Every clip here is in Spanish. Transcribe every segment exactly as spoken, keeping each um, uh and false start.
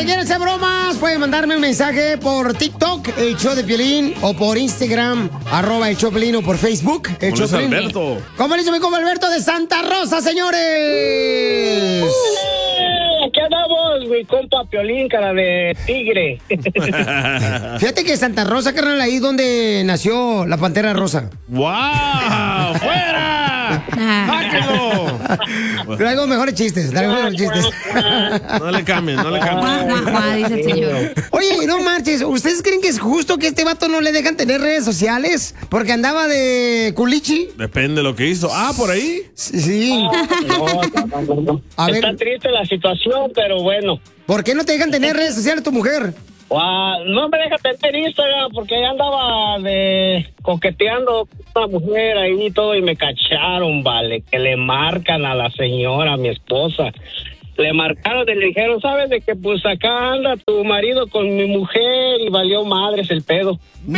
que quiera hacer bromas, pueden mandarme un mensaje por TikTok, el show de Piolín, o por Instagram, arroba el show de Piolín, o por Facebook, el show de Piolín. Alberto. ¿Cómo le hizo mi compa Alberto de Santa Rosa, señores? Uh, aquí andamos, mi compa Piolín, cara de tigre. Fíjate que Santa Rosa, carnal, ahí donde nació la Pantera Rosa. ¡Wow! ¡Fuera! ¡Sáquenlo! Traigo mejores chistes, traigo mejores chistes. No le cambien, no le cambien. Guau, guau, guau, dice el señor. Oye, no marches, ¿ustedes creen que es justo que este vato no le dejan tener redes sociales? Porque andaba de culichi. Depende de lo que hizo. Ah, ¿por ahí? Sí. No, no, no, no. A ver. Está triste la situación, pero bueno. ¿Por qué no te dejan tener redes sociales tu mujer? Ah, no me deja tener Instagram porque ya andaba de coqueteando con una mujer ahí y todo y me cacharon, vale, que le marcan a la señora, a mi esposa. Le marcaron y le dijeron, ¿sabes de que pues acá anda tu marido con mi mujer y valió madres el pedo? No.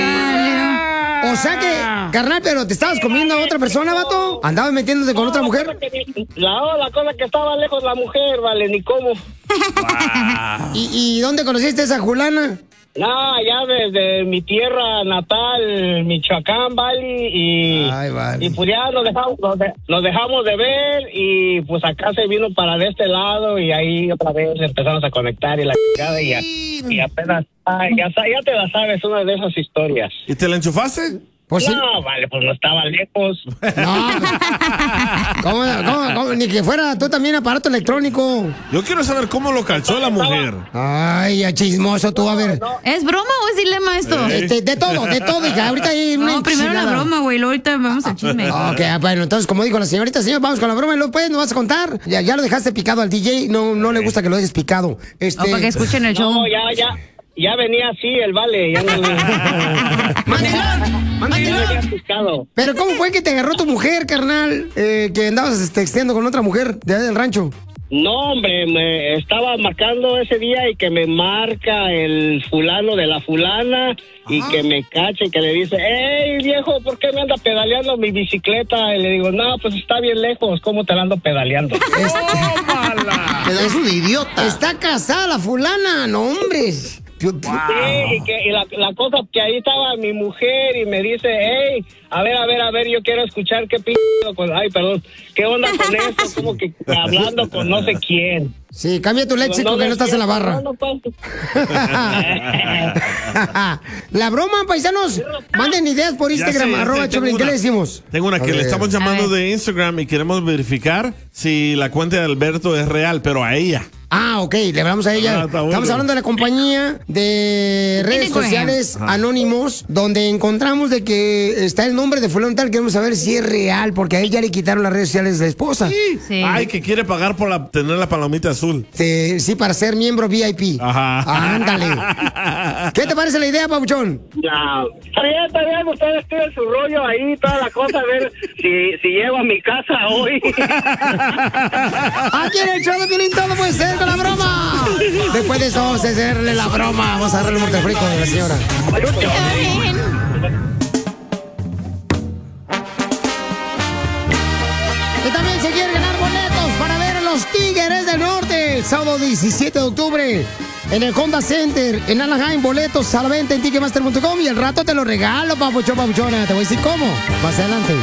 O sea que, carnal, pero te estabas comiendo a otra persona, vato. ¿Andabas metiéndote con otra mujer? La, la cosa que estaba lejos la mujer, vale, ni cómo. ¿Y, ¿Y dónde conociste a esa Julana? No, ya desde mi tierra natal, Michoacán, vale, y, Ay, vale. y pues ya nos dejamos, nos, de- nos dejamos de ver y pues acá se vino para de este lado y ahí otra vez empezamos a conectar y la chingada y, a- y apenas, ay, ya, sa- ya te la sabes, una de esas historias. ¿Y te la enchufaste? Pues sí. No, vale, pues no estaba lejos. No. ¿Cómo, cómo, cómo? Ni que fuera tú también aparato electrónico. Yo quiero saber cómo lo cachó la mujer. Ay, ya chismoso tú, a ver. ¿Es broma o es dilema esto? Este, de todo, de todo, hija. Ahorita hay una No, primero la enchilada. broma, güey, luego ahorita vamos al chisme. Ok, bueno, entonces, como dijo la señorita, señor, vamos con la broma y luego pues nos vas a contar. Ya, ya lo dejaste picado al D J, no, no le gusta que lo dejes picado. Este... O para que escuchen el show. No, ya, ya, ya venía así el vale, ya no. ¡Mandilón! Ya ¡Mandilón! venía picado. Pero ¿cómo fue que te agarró tu mujer, carnal? Eh, que andabas texteando con otra mujer de allá del rancho. No, hombre, me estaba marcando ese día y que me marca el fulano de la fulana y Ajá. que me cacha y que le dice, hey viejo, ¿por qué me anda pedaleando mi bicicleta? Y le digo, no, pues está bien lejos, ¿cómo te la ando pedaleando? Es un idiota. Está casada la fulana, no, hombre. Sí, y, que, y la, la cosa que ahí estaba mi mujer y me dice, hey, a ver, a ver, a ver, yo quiero escuchar qué p***, con, ay, perdón, qué onda con esto, como que hablando con no sé quién. Sí, cambia tu léxico que no estás en la barra. No, no, pues. La broma, paisanos, manden ideas por Ya Instagram, sé, ya arroba sé, tengo Choplin. ¿Qué una. le decimos? Tengo una A que le ver. estamos llamando A ver. de Instagram y queremos verificar si la cuenta de Alberto es real, pero a ella. Ah, ok, le hablamos a ella. Ah, está bueno. Estamos hablando de la compañía de redes Instagram. sociales Ajá. Anónimos, donde encontramos de que está el nombre de fulano tal. Queremos saber si es real, porque a ella le quitaron las redes sociales de la esposa. Sí, Sí. Ay, que quiere pagar por la- tener la palomita azul. sí, para ser miembro V I P. Ajá. Ándale. ¿Qué te parece la idea, Pabuchón? Ya, está bien, está bien, ustedes tienen su rollo ahí, toda la cosa, a ver si, si llego a mi casa hoy. Aquí en el show de Piolín todo puede ser con la broma. Después de eso vamos a hacerle la broma. Vamos a darle el muerto frico de la señora. Y también se quiere ganar boletos para ver a los Tigres del Norte el sábado diecisiete de octubre en el Honda Center en Anaheim. Boletos a la venta en ticketmaster punto com y el rato te lo regalo, papuchón, papuchona. Te voy a decir cómo. Más adelante.